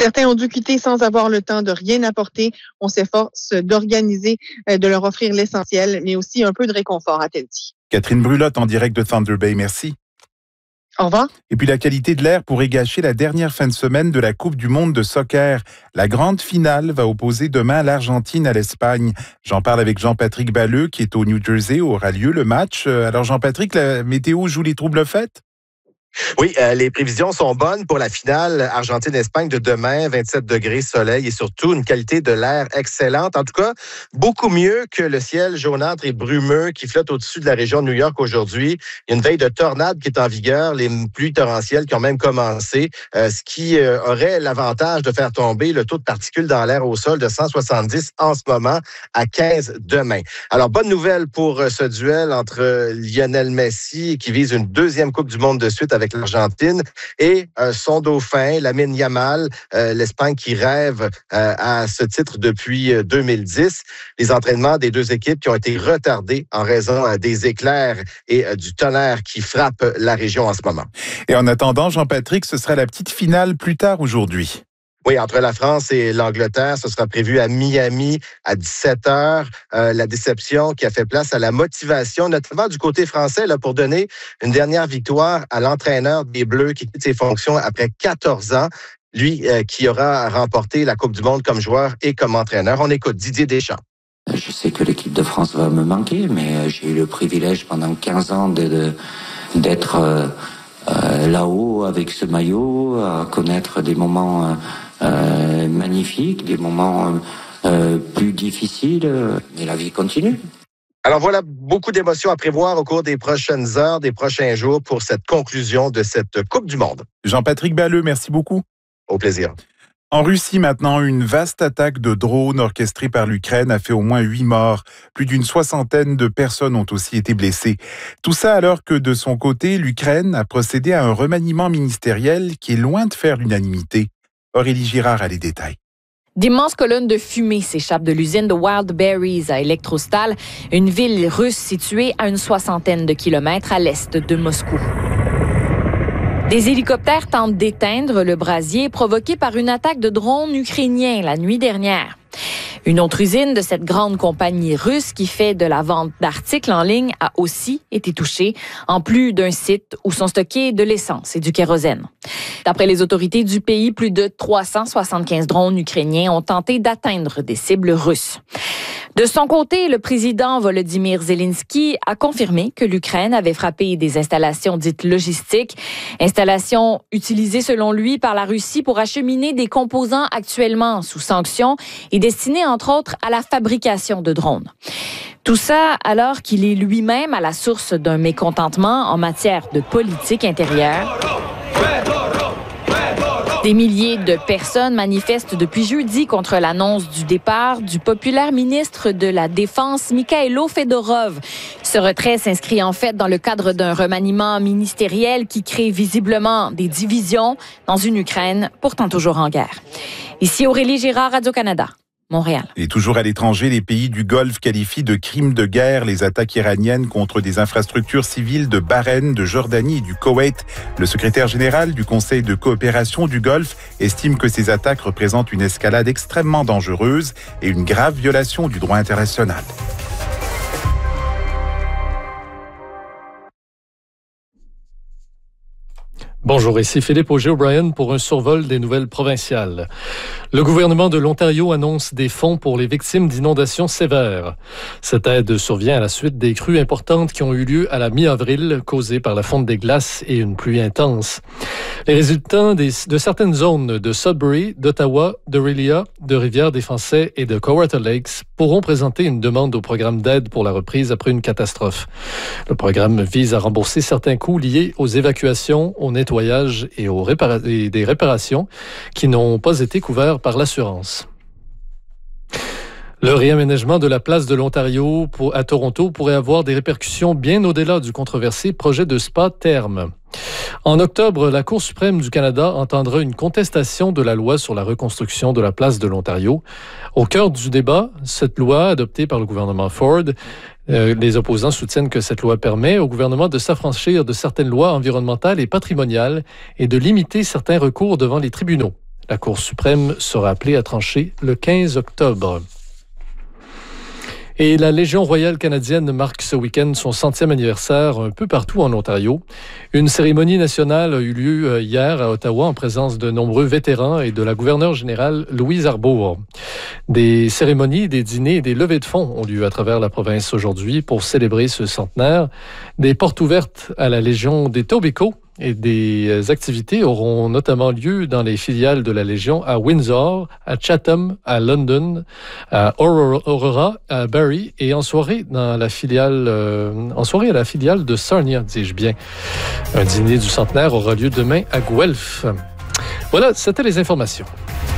Certains ont dû quitter sans avoir le temps de rien apporter. On s'efforce d'organiser, de leur offrir l'essentiel, mais aussi un peu de réconfort, a-t-elle dit. Catherine Brulotte en direct de Thunder Bay, merci. Au revoir. Et puis la qualité de l'air pourrait gâcher la dernière fin de semaine de la Coupe du monde de soccer. La grande finale va opposer demain l'Argentine à l'Espagne. J'en parle avec Jean-Patrick Balleux qui est au New Jersey où aura lieu le match. Alors Jean-Patrick, la météo joue les troubles fêtes? Oui, les prévisions sont bonnes pour la finale Argentine-Espagne de demain, 27 degrés, soleil et surtout une qualité de l'air excellente. En tout cas, beaucoup mieux que le ciel jaunâtre et brumeux qui flotte au-dessus de la région de New York aujourd'hui. Il y a une veille de tornade qui est en vigueur, les pluies torrentielles qui ont même commencé, ce qui aurait l'avantage de faire tomber le taux de particules dans l'air au sol de 170 en ce moment à 15 demain. Alors, bonne nouvelle pour ce duel entre Lionel Messi qui vise une deuxième Coupe du monde de suite avec l'Argentine et son dauphin, Lamine Yamal, l'Espagne qui rêve à ce titre depuis 2010. Les entraînements des deux équipes qui ont été retardés en raison des éclairs et du tonnerre qui frappe la région en ce moment. Et en attendant, Jean-Patrick, ce sera la petite finale plus tard aujourd'hui. Oui, entre la France et l'Angleterre, ce sera prévu à Miami à 17h. La déception qui a fait place à la motivation, notamment du côté français, là, pour donner une dernière victoire à l'entraîneur des Bleus qui quitte ses fonctions après 14 ans. Lui qui aura remporté la Coupe du monde comme joueur et comme entraîneur. On écoute Didier Deschamps. Je sais que l'équipe de France va me manquer, mais j'ai eu le privilège pendant 15 ans d'être là-haut avec ce maillot, à connaître des moments magnifiques, des moments plus difficiles, mais la vie continue. Alors voilà, beaucoup d'émotions à prévoir au cours des prochaines heures, des prochains jours pour cette conclusion de cette Coupe du monde. Jean-Patrick Balleux, merci beaucoup. Au plaisir. En Russie, maintenant, une vaste attaque de drones orchestrée par l'Ukraine a fait au moins 8 morts. Plus d'une soixantaine de personnes ont aussi été blessées. Tout ça alors que, de son côté, l'Ukraine a procédé à un remaniement ministériel qui est loin de faire l'unanimité. Aurélie Girard a les détails. D'immenses colonnes de fumée s'échappent de l'usine de Wild Berries à Elektrostal, une ville russe située à une soixantaine de kilomètres à l'est de Moscou. Des hélicoptères tentent d'éteindre le brasier provoqué par une attaque de drones ukrainiens la nuit dernière. Une autre usine de cette grande compagnie russe qui fait de la vente d'articles en ligne a aussi été touchée, en plus d'un site où sont stockés de l'essence et du kérosène. D'après les autorités du pays, plus de 375 drones ukrainiens ont tenté d'atteindre des cibles russes. De son côté, le président Volodymyr Zelensky a confirmé que l'Ukraine avait frappé des installations dites logistiques, installations utilisées selon lui par la Russie pour acheminer des composants actuellement sous sanctions et destinés entre autres à la fabrication de drones. Tout ça alors qu'il est lui-même à la source d'un mécontentement en matière de politique intérieure. Des milliers de personnes manifestent depuis jeudi contre l'annonce du départ du populaire ministre de la Défense, Mikhailo Fedorov. Ce retrait s'inscrit en fait dans le cadre d'un remaniement ministériel qui crée visiblement des divisions dans une Ukraine pourtant toujours en guerre. Ici Aurélie Girard, Radio-Canada. Montréal. Et toujours à l'étranger, les pays du Golfe qualifient de crimes de guerre les attaques iraniennes contre des infrastructures civiles de Bahreïn, de Jordanie et du Koweït. Le secrétaire général du Conseil de coopération du Golfe estime que ces attaques représentent une escalade extrêmement dangereuse et une grave violation du droit international. Bonjour, ici Philippe Auger-O'Brien pour un survol des nouvelles provinciales. Le gouvernement de l'Ontario annonce des fonds pour les victimes d'inondations sévères. Cette aide survient à la suite des crues importantes qui ont eu lieu à la mi-avril, causées par la fonte des glaces et une pluie intense. Les résultats de certaines zones de Sudbury, d'Ottawa, d'Orillia, de Rivière-des-Français et de Kawartha Lakes pourront présenter une demande au programme d'aide pour la reprise après une catastrophe. Le programme vise à rembourser certains coûts liés aux évacuations, au nettoyage et des réparations qui n'ont pas été couverts par l'assurance. Le réaménagement de la place de l'Ontario à Toronto pourrait avoir des répercussions bien au-delà du controversé projet de spa Therme. En octobre, la Cour suprême du Canada entendra une contestation de la loi sur la reconstruction de la place de l'Ontario. Au cœur du débat, cette loi adoptée par le gouvernement Ford, les opposants soutiennent que cette loi permet au gouvernement de s'affranchir de certaines lois environnementales et patrimoniales et de limiter certains recours devant les tribunaux. La Cour suprême sera appelée à trancher le 15 octobre. Et la Légion royale canadienne marque ce week-end son 100e anniversaire un peu partout en Ontario. Une cérémonie nationale a eu lieu hier à Ottawa en présence de nombreux vétérans et de la gouverneure générale Louise Arbour. Des cérémonies, des dîners et des levées de fonds ont lieu à travers la province aujourd'hui pour célébrer ce centenaire. Des portes ouvertes à la Légion des Tobico et des activités auront notamment lieu dans les filiales de la Légion à Windsor, à Chatham, à London, à Aurora, à Barrie et en soirée à la filiale de Sarnia, dis-je bien. Un dîner du centenaire aura lieu demain à Guelph. Voilà, c'était les informations.